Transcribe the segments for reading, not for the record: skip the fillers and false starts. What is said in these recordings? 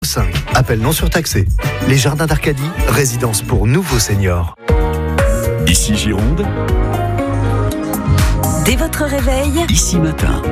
02 Appel non surtaxé. Les Jardins d'Arcadie, résidence pour nouveaux seniors. Ici Gironde. Dès votre réveil, Ici Matin.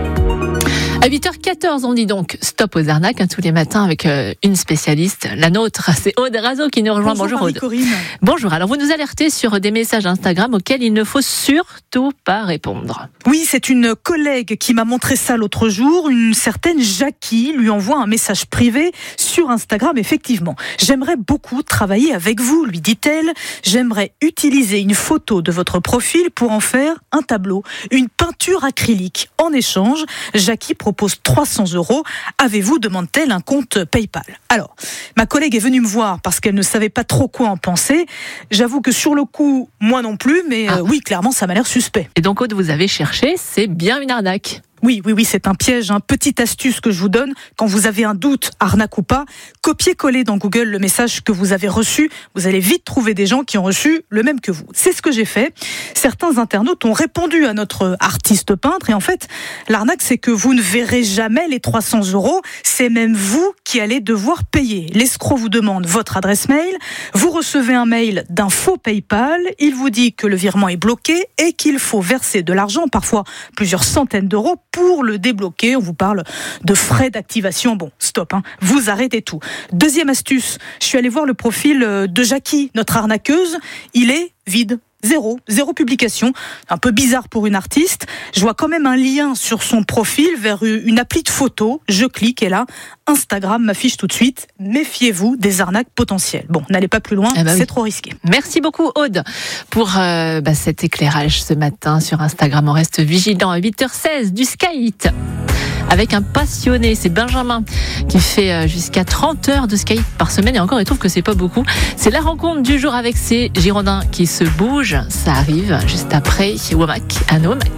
À 8h14, on dit donc stop aux arnaques tous les matins avec une spécialiste, la nôtre, c'est Aude Razo qui nous rejoint. Bonjour Aude. Corinne. Bonjour, alors vous nous alertez sur des messages Instagram auxquels il ne faut surtout pas répondre. Oui, c'est une collègue qui m'a montré ça l'autre jour. Une certaine Jackie lui envoie un message privé sur Instagram, effectivement. J'aimerais beaucoup travailler avec vous, lui dit-elle. J'aimerais utiliser une photo de votre profil pour en faire un tableau, une peinture acrylique. En échange, Jackie propose 300 €. Avez-vous, demande-t-elle, un compte PayPal? Alors, ma collègue est venue me voir parce qu'elle ne savait pas trop quoi en penser. J'avoue que sur le coup, moi non plus, mais oui, clairement, ça m'a l'air suspect. Et donc Aude, vous avez cherché, c'est bien une arnaque. Oui, c'est un piège. Petite astuce que je vous donne, quand vous avez un doute, arnaque ou pas, copiez-coller dans Google le message que vous avez reçu. Vous allez vite trouver des gens qui ont reçu le même que vous. C'est ce que j'ai fait. Certains internautes ont répondu à notre artiste peintre. Et en fait, l'arnaque, c'est que vous ne verrez jamais les 300 €. C'est même vous qui allez devoir payer. L'escroc vous demande votre adresse mail. Vous recevez un mail d'un faux PayPal. Il vous dit que le virement est bloqué et qu'il faut verser de l'argent, parfois plusieurs centaines d'euros, pour le débloquer. On vous parle de frais d'activation. Bon, stop, vous arrêtez tout. Deuxième astuce, je suis allée voir le profil de Jackie, notre arnaqueuse. Il est vide. Zéro publication. Un peu bizarre pour une artiste. Je vois quand même un lien sur son profil vers une appli de photo. Je clique et là, Instagram m'affiche tout de suite. Méfiez-vous des arnaques potentielles. Bon, n'allez pas plus loin, c'est trop risqué. Merci beaucoup Aude pour cet éclairage ce matin sur Instagram. On reste vigilant à 8h16 du skate. Avec un passionné, c'est Benjamin qui fait jusqu'à 30 heures de skate par semaine et encore il trouve que c'est pas beaucoup. C'est la rencontre du jour avec ces Girondins qui se bougent. Ça arrive juste après Womack à Womack.